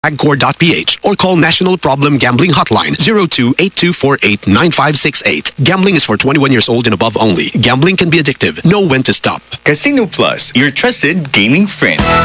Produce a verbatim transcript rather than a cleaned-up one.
agcor dot p h or call National Problem Gambling Hotline zero two eight two four eight nine five six eight. Gambling is for twenty-one years old and above only. Gambling can be addictive. Know when to stop. Casino Plus, your trusted gaming friend.